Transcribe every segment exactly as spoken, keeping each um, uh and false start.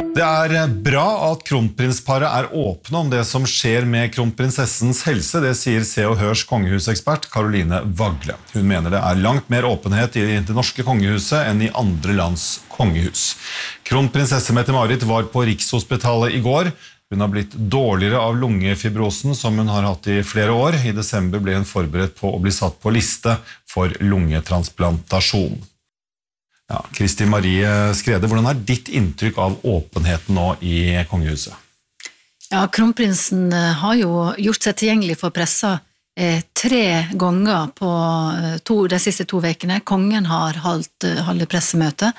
Det er bra at kronprinsparet er åpne om det som skjer med kronprinsessens helse, det sier Se og Hørs kongehusekspert Caroline Wagle. Hun mener det er langt mer åpenhet i det norske kongehuset enn i andre lands kongehus. Kronprinsesse Mette-Marit var på Rikshospitalet i går. Hun har blitt dårligere av lungefibrosen som hun har hatt i flere år. I desember ble hun forberedt på å bli satt på liste for lungetransplantasjon. Ja, Kristi Marie Skrede, hvordan er ditt inntrykk av åpenheten nå i kongehuset? Ja, kronprinsen har jo gjort seg tilgjengelig for pressa eh, tre ganger på to, de siste to vekene. Kongen har holdt, holdt pressemøte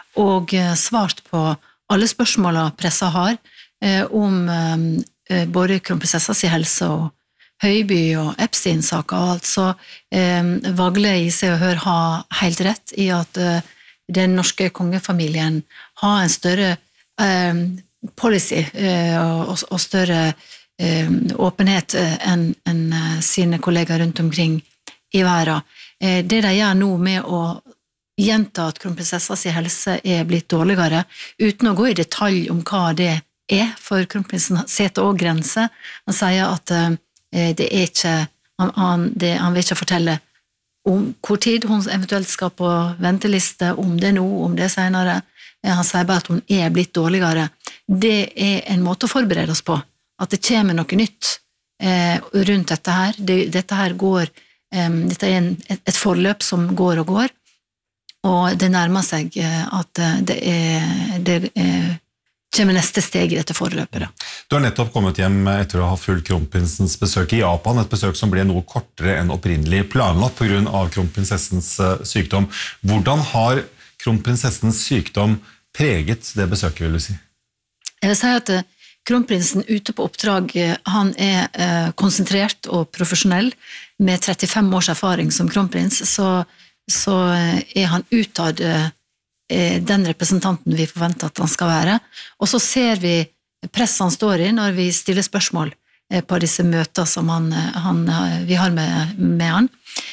og eh, svart på alle spørsmålene pressa har eh, om eh, både kronprinsessas helse og Høiby og Epstein-saker og alt. Så eh, Wagle i Se og Hør har helt rett i at eh, den norske kongefamilien har en større eh, policy eh, og, og større eh, åpenhet eh, enn en, eh, sine kollegaer rundt omkring i verden. Eh, det de gjør nå med å gjenta at kronprinsessas helse er blitt dårligere, uten å gå i detalj om hva det er, for kronprinsen setter også grenser. Han sier at eh, det er ikke, han, han, det, han vil ikke fortelle om hvor tid hun eventuelt skal på venteliste, om det nå, om det senere. Han sier bare at hun er blitt dårligere. Det er en måte å forberede oss på, at det kommer noe nytt eh, rundt dette her. Det, dette her går, eh, dette er en, et, et forløp som går og går, og det nærmer seg eh, at det er, det er kommer neste steg i dette forløpet. Du har nettopp kommet hjem etter å ha fulgt kronprinsens besøk i Japan, et besøk som ble noe kortere enn opprinnelig planlagt på grunn av kronprinsessens sykdom. Hvordan har kronprinsessens sykdom preget det besøket, vil du si? Jeg vil si at kronprinsen ute på oppdrag, han er konsentrert og profesjonell, med trettifem års erfaring som kronprins, så, så er han utad den representanten vi forventer at han skal være. Og så ser vi presset han står i når vi stiller spørsmål på disse møtene som han, han, vi har med, med han.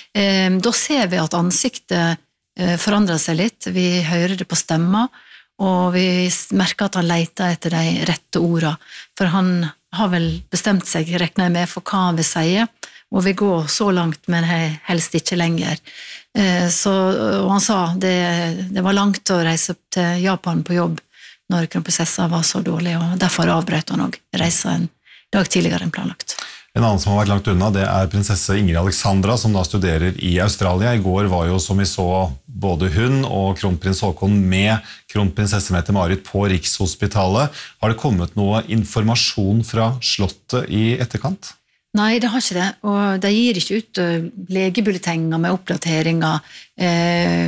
Da ser vi at ansiktet forandrer seg litt, vi hører det på stemma, og vi merker at han leter etter de rette ordene, for han har vel bestemt seg, regner jeg med, for hva han vil si, og vil gå så langt, men helst ikke lenger. Så, og han sa det, det var langt å reise til Japan på jobb når kronprinsessa var så dårlig, og derfor avbrøt han også reise en dag tidligere enn planlagt. En annen som har vært langt unna, det er prinsesse Ingrid Alexandra, som da studerer i Australia. I går var jo, som vi så, både hun og kronprins Håkon med kronprinsesse Mette-Marit på Rikshospitalet. Har det kommet noe informasjon fra slottet i etterkant? Nei, det har ikke det, og de gir ikke ut legebulletenger med oppdateringer eh,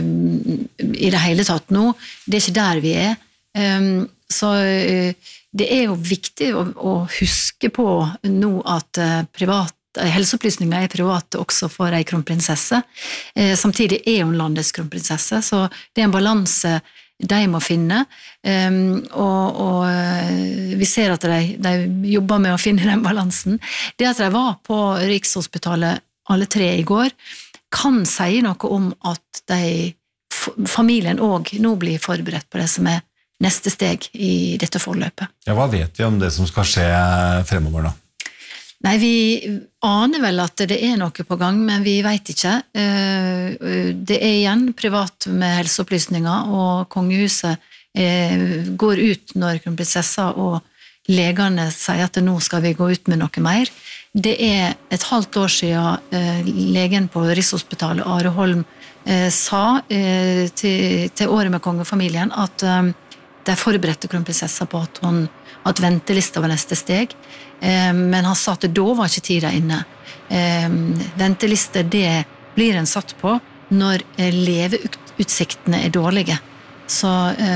i det hele tatt nå. Det er ikke der vi er. Um, så uh, det er jo viktig å, å huske på nå at uh, privat, uh, helseopplysninger er private også for en kronprinsesse. Uh, samtidig er hun landets kronprinsesse, så det er en balanse de må finne, um, og, og vi ser at de, de jobber med å finne den balansen. Det at de var på Rikshospitalet alle tre i går, kan si noe om at de, familien også nå blir forberedt på det som er neste steg i dette forløpet. Ja, hva vet vi om det som skal skje fremover da? Nei, vi aner vel at det er noe på gang, men vi vet ikke. Det er igjen privat med helseopplysninger, og kongehuset går ut når kronprinsessa og legene sier at nå skal vi gå ut med noe mer. Det er et halvt år siden legen på Rikshospitalet, Are Holm, sa til, til året med kongefamilien at de forberedte kronprinsessa på at hun at ventelista var neste steg, men han sa at da var ikke tida inne. Venteliste, det blir en satt på når leveutsiktene er dårlige. Så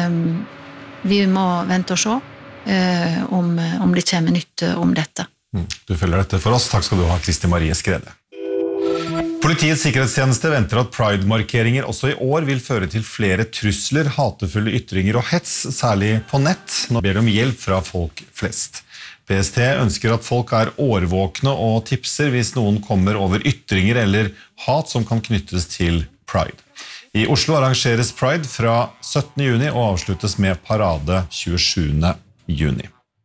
vi må vente og se om, om det kommer nytt om dette. Du følger dette for oss. Takk skal du ha, Kristi Marie Skrede. Politiets sikkerhetstjeneste venter at Pride-markeringer også i år vil føre til flere trusler, hatefulle ytringer og hets, særlig på nett. Nå ber de om hjelp fra folk flest. P S T ønsker at folk er årvåkne og tipser hvis noen kommer over ytringer eller hat som kan knyttes til Pride. I Oslo arrangeres Pride fra syttende juni og avsluttes med parade tjuesjuende juni.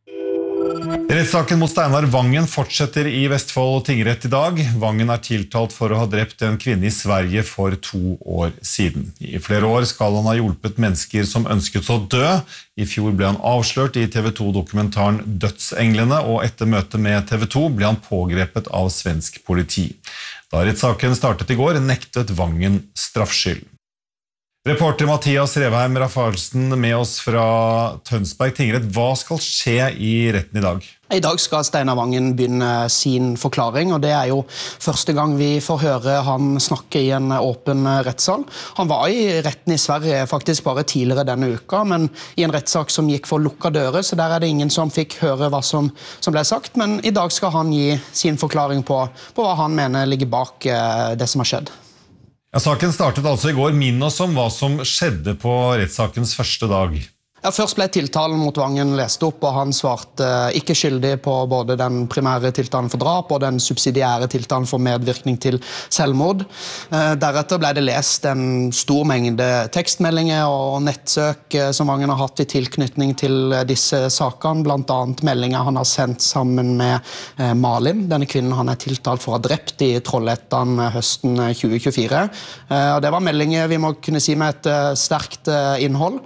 Rettssaken mot Steinar Vangen fortsetter i Vestfold tingrett i dag. Vangen er tiltalt for å ha drept en kvinne i Sverige for to år siden. I flere år skal han ha hjulpet mennesker som ønsket å dø. I fjor ble han avslørt i T V to-dokumentaren Dødsenglene, og etter møtet med T V to ble han pågrepet av svensk politi. Da rettssaken startet i går, nektet Vangen straffskyld. Reporter Mathias Revheim Rafaelsen med oss fra Tønsberg tingrett. Hva skal skje i retten i dag? I dag skal Steinar Vangen begynne sin forklaring, og det er jo første gang vi får høre han snakke i en åpen rettssal. Han var i retten i Sverige faktisk bare tidligere denne uka, men i en rettssak som gikk for lukka dører, så der er det ingen som fikk høre hva som, som ble sagt, men i dag skal han gi sin forklaring på, på hva han mener ligger bak det som har skjedd. Ja, saken startet altså i går. Minn oss om hva som skjedde på rettssakens første dag. Ja, først ble tiltalen mot Vangen lest opp, og han svarte ikke skyldig på både den primære tiltalen for drap og den subsidiære tiltalen for medvirkning til selvmord. Deretter ble det lest en stor mengde tekstmeldinger og nettsøk som Vangen har hatt i tilknytning til disse sakene, blant annet meldinger han har sendt sammen med Malin, denne kvinnen han er tiltalt for å ha drept i Trollhättan høsten tjue tjuefire. Det var meldinger vi må kunne si med et sterkt innhold.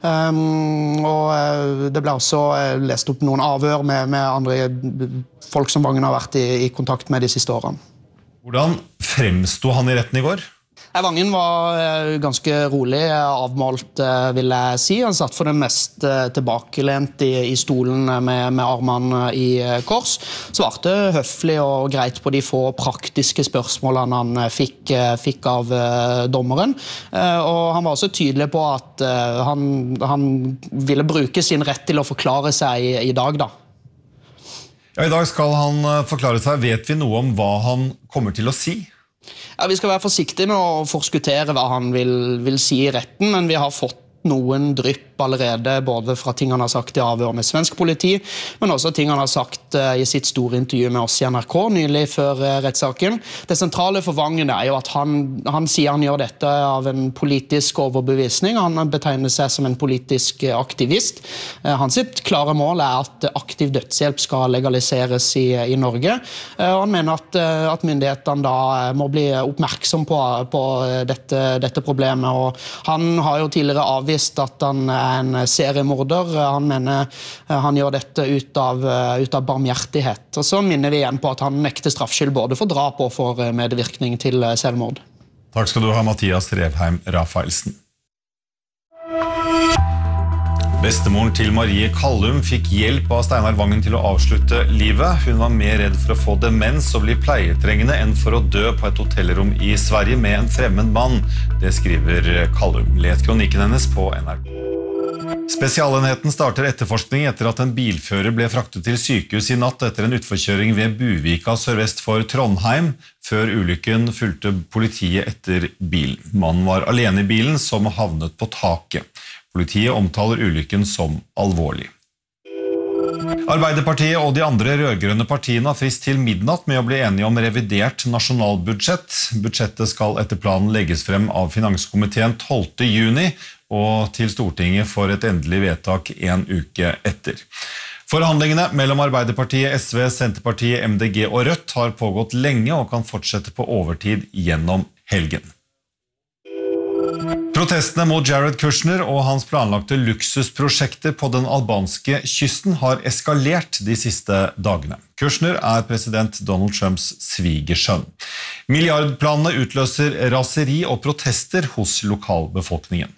Um, og det ble også lest opp noen avhør med, med andre folk som Vangen har vært i, i kontakt med de siste årene. Hvordan fremstod han i retten i går? Vangen var ganske rolig, avmålt vil jeg si. Han satt for det mest tilbakelent i, i stolen med, med armene i kors. Svarte høflig og greit på de få praktiske spørsmålene han fikk, fikk av dommeren. Og han var også tydelig på at han, han ville bruke sin rett til å forklare seg i, i dag da. Ja, i dag skal han forklare seg. Vet vi noe om hva han kommer til å si? Ja, vi skal være forsiktige med å forskuttere hva han vil, vil si i retten, men vi har fått noen drypp allerede, både fra ting han har sagt i avhør med svensk politi, men også ting han har sagt i sitt store intervju med oss i N R K nylig før rettssaken. Det sentrale for Vangen er jo at han, han sier han gjør dette av en politisk overbevisning. Han betegner seg som en politisk aktivist. Hans sitt klare mål er at aktiv dødshjelp skal legaliseres i, i Norge. Og han mener at, at myndighetene da må bli oppmerksom på, på dette, dette problemet. Og han har jo tidligere avvist at han er en seriemorder. Han mener han gjør dette ut av, ut av barmhjertighet. Og så minner vi igjen på at han nekter straffskyld både for drap og for medvirkning til selvmord. Takk skal du ha, Mathias Revheim Rafaelsen. Bestemoren til Marie Kallum fikk hjelp av Steinar Vangen til å avslutte livet. Hun var mer redd for å få demens og bli pleietrengende enn for å dø på et hotellrom i Sverige med en fremmed mann. Det skriver Kallum. Les kronikken hennes på N R K. Spesialenheten starter etterforskning etter at en bilfører ble fraktet til sykehus i natt etter en utforkjøring ved Buvika sørvest for Trondheim. Før ulykken fulgte politiet etter bilen. Mannen var alene i bilen som havnet på taket. Politiet omtaler ulykken som alvorlig. Arbeiderpartiet og de andre rødgrønne partiene har frist til midnatt med å bli enige om revidert nasjonalbudsjett. Budsjettet skal etter planen legges frem av Finanskomiteen tolvte juni, og til Stortinget for et endelig vedtak en uke etter. Forhandlingene mellom Arbeiderpartiet, S V, Senterpartiet, M D G og Rødt har pågått lenge og kan fortsette på overtid gjennom helgen. Protestene mot Jared Kushner og hans planlagte luksusprosjekter på den albanske kysten har eskalert de siste dagene. Kushner er president Donald Trumps svigersønn. Milliardplanene utløser raseri og protester hos lokalbefolkningen.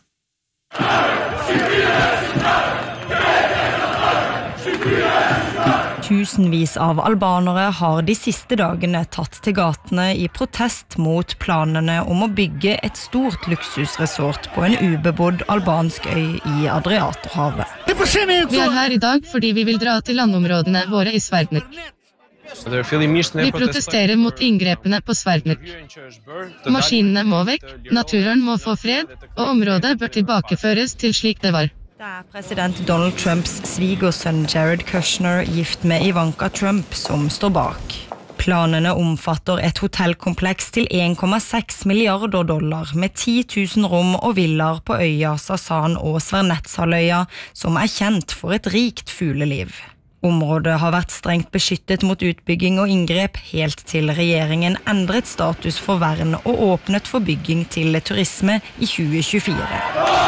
Tusenvis av albanere har de siste dagene tatt til gatene i protest mot planene om å bygge et stort luksusresort på en ubebodd albansk øy i Adriaterhavet. Vi er her i dag fordi vi vil dra til landområdene våre i Sverdrup. Vi protesterer mot inngrepene på Sverdrup. Maskinene må vekk, naturen må få fred, og området bør tilbakeføres til slik det var. Det er president Donald Trumps svigersønn Jared Kushner gift med Ivanka Trump som står bak. Planene omfatter et hotellkompleks til en komma seks milliarder dollar med ti tusen rom og villaer på øya Sasan og Svernetshaløya, som er kjent for et rikt fugleliv. Området har vært strengt beskyttet mot utbygging og inngrep helt til regjeringen endret status for vern og åpnet for bygging til turisme i tjue tjuefire.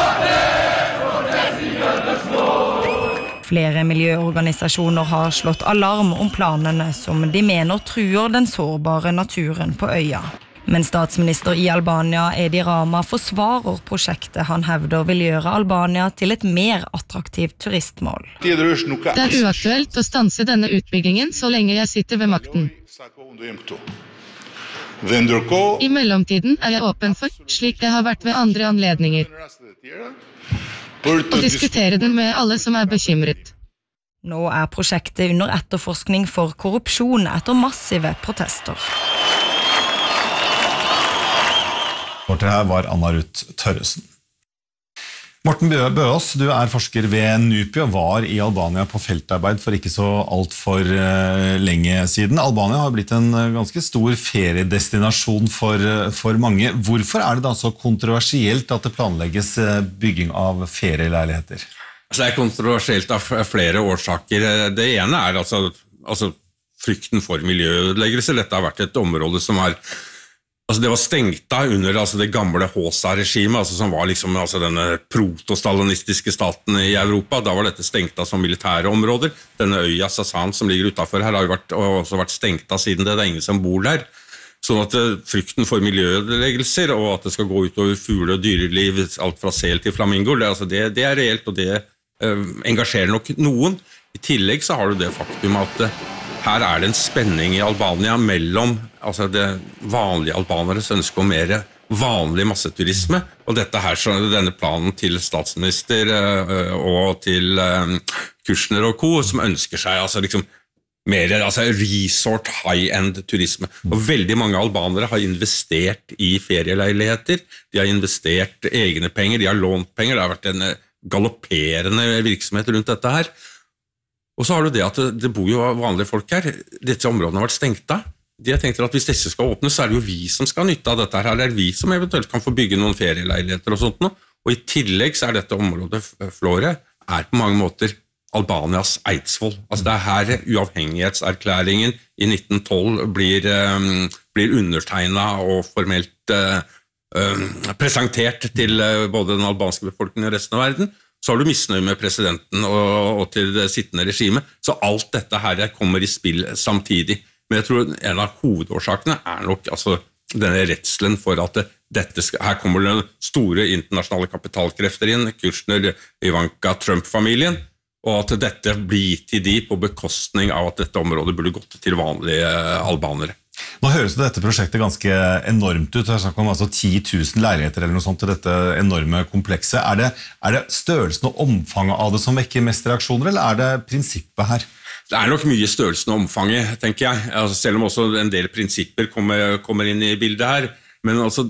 Flere miljøorganisasjoner har slått alarm om planene som de mener truer den sårbare naturen på øya. Men statsminister i Albania, Edi Rama, forsvarer prosjektet han hevder vil gjøre Albania til et mer attraktivt turistmål. Det er uaktuelt å stanse denne utbyggingen så lenge jeg sitter ved makten. I mellomtiden er jeg åpen for, slik det har vært ved andre anledninger, å diskutere den med alle som er bekymret. Nå er prosjektet under etterforskning for korrupsjon etter massive protester. Reporter her var Anna Ruth Tørresen. Morten Bøås, du er forsker ved NUPI og var i Albania på feltarbeid for ikke så alt for lenge siden. Albania har blitt en ganske stor feriedestinasjon for, for mange. Hvorfor er det da så kontroversielt at det planlegges bygging av ferieleiligheter? Altså, det er kontroversielt av flere årsaker. Det ene er altså, altså frykten for miljøødeleggelse. Dette har vært et område som har Altså det var stengt da under altså det gamle Håsa-regimet, altså som var liksom altså denne protostalinistiske staten i Europa. Da var dette stengt da som militære områder. Denne øya Sasan som ligger utenfor her har jo vært, også vært stengt da siden det. Det er ingen som bor der. Sånn at frykten for miljøødeleggelser og at det skal gå ut over fugle- og dyreliv, alt fra sel til flamingo, det, altså det, det er reelt og det eh, engasjerer nok noen. I tillegg så har du det faktum at her er det en spenning i Albania mellom altså det vanlige albaneres ønske om mer vanlig masseturisme, og dette her, så denne planen til statsminister uh, og til uh, Kushner og co, som ønsker seg altså liksom mer altså resort high-end turisme. Og veldig mange albanere har investert i ferieleiligheter, de har investert egne penger, de har lånt penger, det har vært en galopperende virksomhet rundt dette her. Og så har du det at det, det bor jo vanlige folk her. Dette områdene har vært stengt av. De har tenkt at hvis disse skal åpnes, så er det jo vi som skal nytte av dette her. Eller er det vi som eventuelt kan få bygge noen ferieleiligheter og sånt nå. Og i tillegg så er dette området, Flåre, er på mange måter Albanias Eidsvoll. Altså det er her uavhengighetserklæringen i nitten tolv blir, um, blir undertegnet og formelt uh, um, presentert til uh, både den albanske befolkningen og resten av verden. Så har du misnøye med presidenten og, og til det sittende regime. Så alt dette her kommer i spill samtidig. Men jeg tror en av hovedårsakene er nok altså, denne redselen for at det, dette skal, her kommer det store internasjonale kapitalkrefter inn, Kushner, Ivanka, Trump-familien, og at dette blir til de på bekostning av at dette området burde gått til vanlige albanere. Nå høres det dette prosjektet ganske enormt ut. Det er snakk om altså ti tusen leiligheter eller noe sånt til dette enorme komplekset. Er det, er det størrelsen og omfanget av det som vekker mest reaksjoner, eller er det prinsippet her? Det er nok mye størrelsen og omfanget, tenker jeg. Altså, selv om også en del prinsipper kommer, kommer inn i bildet her. Men altså,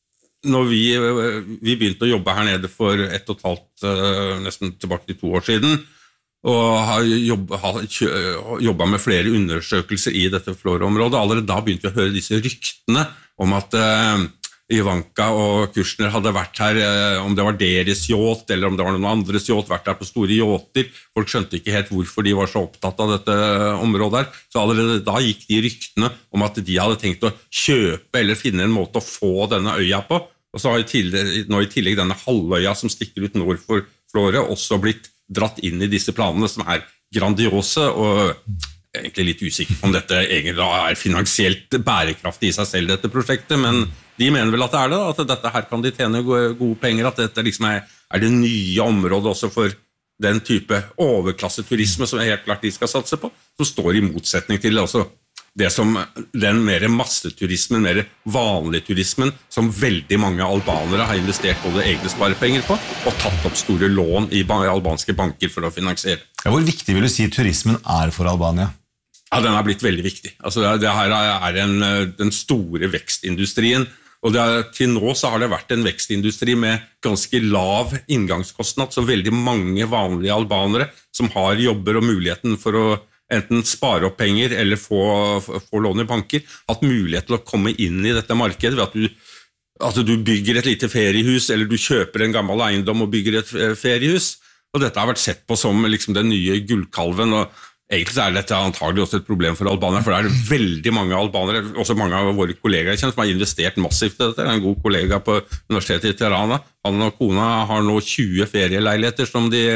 når vi, vi begynte å jobbe her nede for ett og et halvt, nesten tilbake til to år siden, og har jobbet, jobbet med flere undersøkelser i dette Flåre-området. Allerede da begynte vi å høre disse ryktene om at uh, Ivanka og Kushner hadde vært her, uh, om det var deres yacht, eller om det var noen andres yacht, vært her på store yachter. Folk skjønte ikke helt hvorfor de var så opptatt av dette området her. Så allerede da gikk de ryktene om at de hadde tenkt å kjøpe eller finne en måte å få denne øya på. Og så har i tillegg, nå i tillegg denne halvøya som stikker ut nord for Flåre også blitt dratt inn i disse planene som er grandiose og egentlig litt usikker om dette egentlig er finansielt bærekraftig i seg selv, dette prosjektet, men de mener vel at det er det, at dette her kan de tjene gode penger, at dette liksom er, er det nye området også for den type overklasseturisme som helt klart de skal satse på, som står i motsetning til også det som den mer masseturismen, mer vanlige turismen, som veldig mange albanere har investert både egne sparepenger på, og tatt opp store lån i albanske banker for å finansiere. Ja, hvor viktig vil du si turismen er for Albania? Ja, den har blitt veldig viktig. Altså, det her er en, den store vekstindustrien, og det er, til nå så har det vært en vekstindustri med ganske lav inngangskostnad, så veldig mange vanlige albanere som har jobber og muligheten for å enten spare opp penger eller få, få lån i banker, hatt mulighet til å komme inn i dette markedet ved at du, at du bygger et lite feriehus, eller du kjøper en gammel eiendom og bygger et feriehus. Og dette har vært sett på som liksom den nye gullkalven, og egentlig er dette antagelig også et problem for albanere, for det er veldig mange albanere, også mange av våre kollegaer som har investert massivt i dette. Det er en god kollega på Universitetet i Tirana. Han og kona har nå tjue ferieleiligheter som de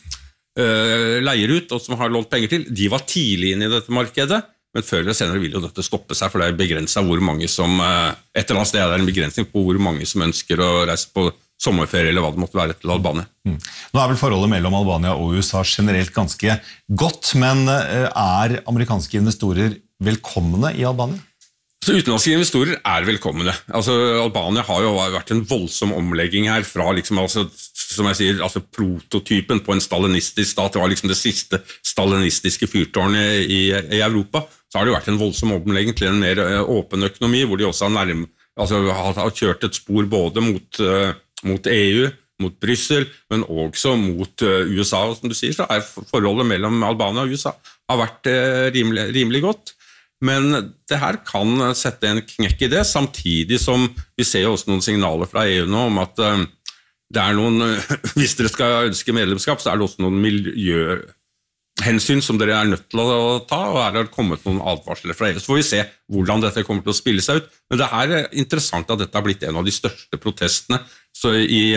uh, leier ut, og som har lånt penger til. De var tidlig inne i dette markedet, men før eller senere vil jo dette stoppe seg, for det er begrenset hvor mange som, uh, et eller annet sted er det en begrensning på hvor mange som ønsker å reise på sommerferie, eller hva det måtte være til Albania. Mm. Nå er vel forholdet mellom Albania og U S A generelt ganske godt, men er amerikanske investorer velkomne i Albania? Så utenlandske investorer er velkomne. Altså, Albania har jo vært en voldsom omlegging her fra, liksom, altså, som jeg sier, altså, prototypen på en stalinistisk stat. Det var liksom det siste stalinistiske fyrtårnet i, i Europa. Så har det jo vært en voldsom omlegging til en mer åpen økonomi, hvor de også har, nærm, altså, har kjørt et spor både mot uh, mot E U, mot Bryssel, men også mot U S A. Og som du sier, så er forholdet mellom Albania og U S A har vært rimelig, rimelig godt. Men det her kan sette en knekk i det, samtidig som vi ser også noen signaler fra E U nå om at det er noen, hvis dere skal ønske medlemskap, så er det også noen miljøhensyn som dere er nødt til å ta, og her har det kommet noen advarsler fra E U. Så får vi se hvordan dette kommer til å spille seg ut. Men det er interessant at dette har blitt en av de største protestene så i,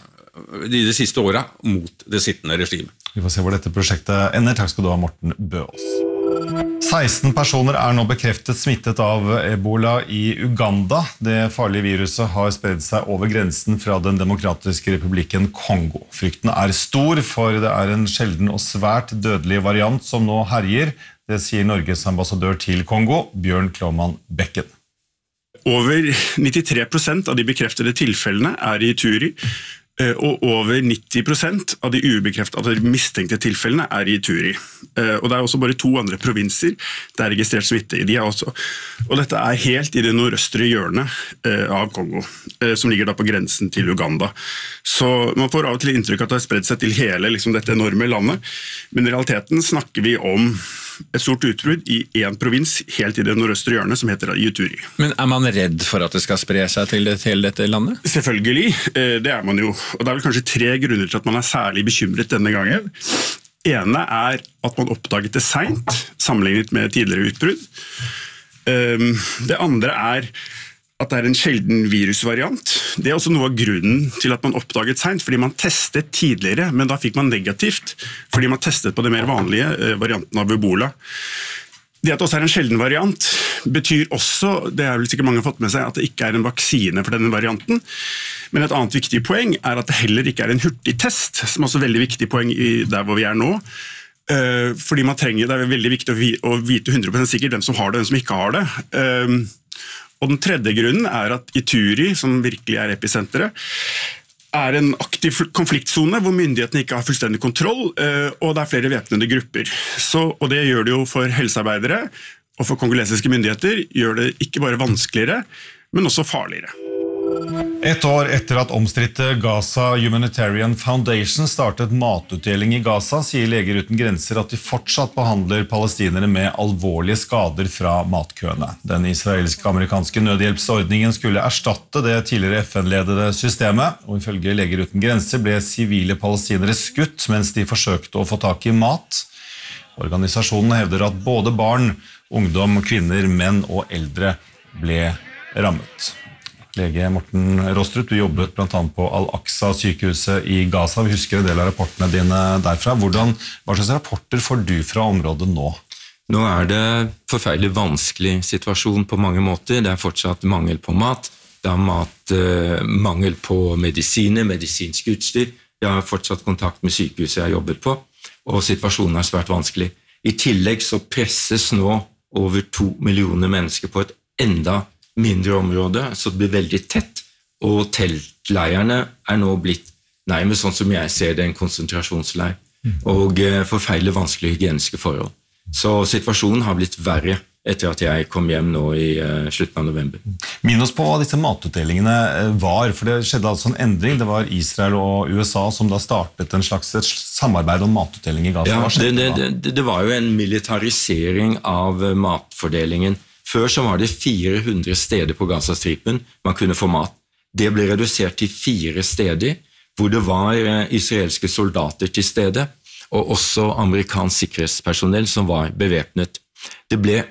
i de siste årene mot det sittende regimet. Vi får se hvor dette prosjektet ender. Takk skal du ha, Morten Bøås. seksten personer er nå bekreftet smittet av Ebola i Uganda. Det farlige viruset har spredt seg over grensen fra den demokratiske republikken Kongo. Frykten er stor, for det er en sjelden og svært dødelig variant som nå herjer. Det sier Norges ambassadør til Kongo, Bjørn Klåman Bekken. Over nittitre prosent av de bekreftede tilfellene er i Ituri, og over nitti prosent av de ubekreftede, av de mistenkte tilfellene er i Ituri. Og det er også bare to andre provinser det er registrert smitte i. De er også, og dette er helt i det nordøstre hjørnet av Kongo, som ligger da på grensen til Uganda. Så man får av og til inntrykk at det har spredt seg til hele liksom, dette enorme landet, men i realiteten snakker vi om et stort utbrudd i en provins helt i det nordøstre hjørnet som heter Ituri. Men er man redd for at det skal spre seg til hele dette landet? Selvfølgelig, det er man jo. Og det er vel kanskje tre grunner til at man er særlig bekymret denne gangen. Ene er at man oppdaget det sent, sammenlignet med tidligere utbrudd. Det andre er at det er en sjelden virusvariant. Det er også noe av grunnen til at man oppdaget sent, fordi man testet tidligere, men da fikk man negativt, fordi man testet på det mer vanlige varianten av Ebola. Det at det også er en sjelden variant betyr også, det er vel sikkert mange har fått med seg, at det ikke er en vaksine for denne varianten. Men et annet viktig poeng er at det heller ikke er en hurtigtest, som er også et veldig viktig poeng i der hvor vi er nå. Fordi man trenger, det er veldig viktig å vite hundre prosent sikkert hvem som har det og hvem som ikke har det. Og den tredje grunnen er at Ituri, som virkelig er episenteret, er en aktiv konfliktzone hvor myndighetene ikke har fullstendig kontroll, og det er flere væpnede grupper. Så, og det gjør det jo for helsearbeidere og for kongolesiske myndigheter, gjør det ikke bare vanskeligere, men også farligere. Et år etter at omstridte Gaza Humanitarian Foundation startet matutdeling i Gaza, sier Leger uten grenser at de fortsatt behandler palestinere med alvorlige skader fra matkøene. Den israelsk-amerikanske nødhjelpsordningen skulle erstatte det tidligere F N-ledede systemet, og ifølge Leger uten grenser ble sivile palestinere skutt mens de forsøkte å få tak i mat. Organisasjonen hevder at både barn, ungdom, kvinner, menn og eldre ble rammet. Lege Morten Rostrud, du jobbet blant annet på Al-Aqsa sykehuset i Gaza. Vi husker en del av rapportene dine derfra. Hvordan, hva slags rapporter får du fra området nå? Nå er det forferdelig vanskelig situasjon på mange måter. Det er fortsatt mangel på mat. Det er mat, eh, mangel på medisiner, medisinsk utstyr. Jeg har fortsatt kontakt med sykehuset jeg jobber på, og situasjonen er svært vanskelig. I tillegg så presses nå over to millioner mennesker på et enda mindre område, så det blir veldig tett, og teltleierne er nå blitt nærmest sånn som jeg ser det, en konsentrasjonsleir, og forferdelig vanskelige hygieniske forhold. Så situasjonen har blitt verre etter at jeg kom hjem nå i uh, slutten av november. Minus på hva disse matutdelingene var, for det skjedde altså en endring. Det var Israel og U S A som da startet en slags et samarbeid om matutdeling i Gaza. Ja, Hva skjedde det, det, det var jo en militarisering av matfordelingen. Før så var det fire hundre steder på Gazastripen man kunne få mat. Det ble redusert til fire steder, hvor det var israelske soldater til stede, og også amerikansk sikkerhetspersonell som var bevæpnet. Det ble